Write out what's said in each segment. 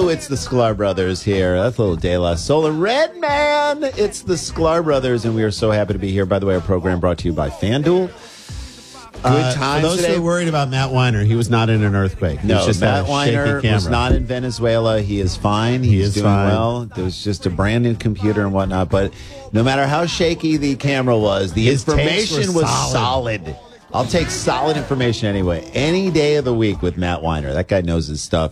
it's the Sklar Brothers here. That's a little De La Soul and Redman. It's the Sklar Brothers, and we are so happy to be here. By the way, our program brought to you by FanDuel. Good times For those today. who are worried about Matt Weiner, he was not in an earthquake. No, just Matt had a Weiner shaky camera. was not in Venezuela. He is fine. He's doing fine. well. There was just a brand new computer and whatnot. But no matter how shaky the camera was, the His takes information were was solid. solid. I'll take solid information anyway. Any day of the week with Matt Weiner. That guy knows his stuff.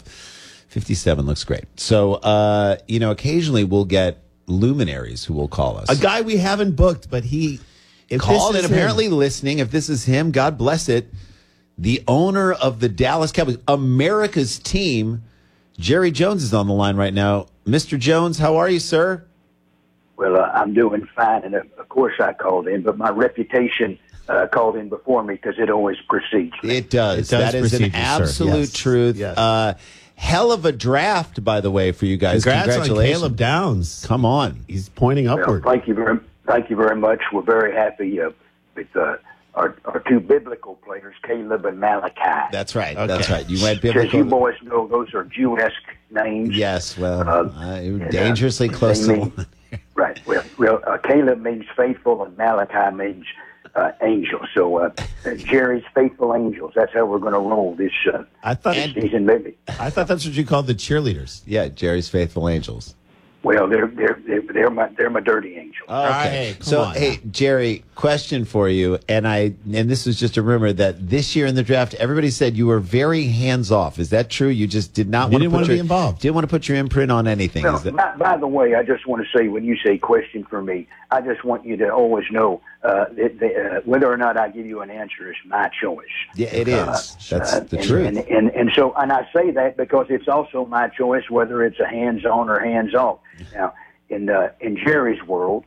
57 looks great. So, occasionally we'll get luminaries who will call us. A guy we haven't booked, but he Called and apparently listening. If this is him, God bless it. The owner of the Dallas Cowboys, America's team, Jerry Jones, is on the line right now. Mr. Jones, how are you, sir? Well, I'm doing fine, and of course I called in, but my reputation called in before me because it always precedes me. It does. It does That is an precede you, sir. absolute Yes. truth. Yes. Hell of a draft, by the way, for you guys. Congrats on Congratulations. Caleb Downs. Come on. He's pointing Well, upward. thank you very much. We're very happy with our two biblical players, Caleb and Malachi. That's right. Okay. That's right. You went As you biblical. boys know, those are Jew-esque names. Yes, well, and, dangerously close they to mean- one. Right. Well, Caleb means faithful, and Malachi means angel. So Jerry's faithful angels. That's how we're going to roll this I thought season, maybe. I thought that's what you called the cheerleaders. Yeah, Jerry's Faithful Angels. Well, they're my dirty angels. Okay. Hey, come So, on hey, now. Jerry, question for you, and this was just a rumor that this year in the draft, everybody said you were very hands off. Is that true? You just did not You want didn't to want to be involved. Didn't want to put your imprint on anything. Well, Is that, by the way, I just want to say, when you say question for me, I just want you to always know whether or not I give you an answer is my choice. yeah, it is. That's the and, truth. And I say that because it's also my choice whether it's a hands-on or hands-off. Now, in Jerry's world,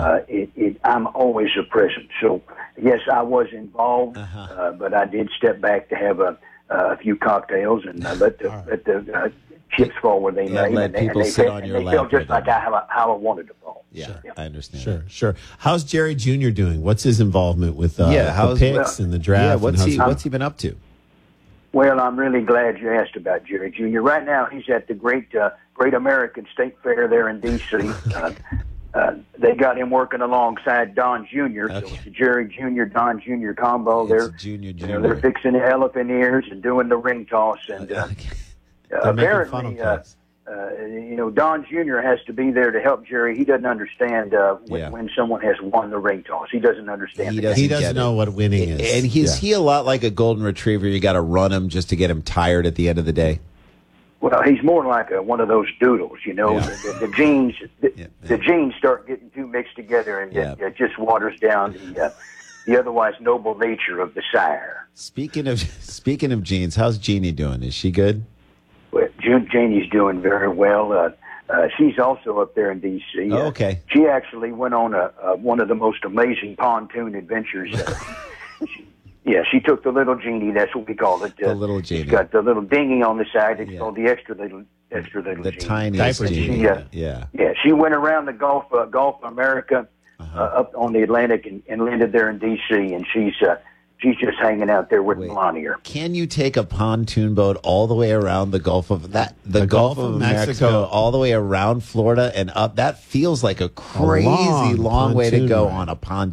I'm always a present. So, yes, I was involved, but I did step back to have a few cocktails and let the chips fall where they may. let people sit on your they lap felt just with like them. how I wanted to fall. Yeah, I understand. Sure. How's Jerry Jr. doing? What's his involvement with how's- the picks and the draft? Yeah, and what's he been up to? Well, I'm really glad you asked about Jerry Jr. Right now, he's at the Great American State Fair there in D.C. They got him working alongside Don Jr. So it's the Jerry Jr. Don Jr. combo. It's junior. They're fixing the elephant ears and doing the ring toss. And They're making funnel apparently, cakes. Don Jr. has to be there to help Jerry. He doesn't understand when someone has won the ring toss. He doesn't understand. He the game. He get doesn't it. know what winning is. And he a lot like a golden retriever? You got to run him just to get him tired at the end of the day. Well, he's more like one of those doodles, you know. Yeah. The genes, the genes start getting too mixed together, and it just waters down the otherwise noble nature of the sire. Speaking of Jeans, how's Jeannie doing? Is she good? Well, Janie's doing very well. She's also up there in D.C. Oh, okay. She actually went on one of the most amazing pontoon adventures. She took the little Genie. That's what we call it. The little Genie. It's got the little dinghy on the side. It's Yeah. called the extra little The Genie. tiniest Diaper Jeannie. Genie. Yeah. Yeah, she went around the Gulf of America, up on the Atlantic, and landed there in D.C. And she's just hanging out there with Melania. Can you take a pontoon boat all the way around the Gulf of the Gulf of Mexico, all the way around Florida and up? That feels like a crazy long way to pontoon go ride. on a pontoon.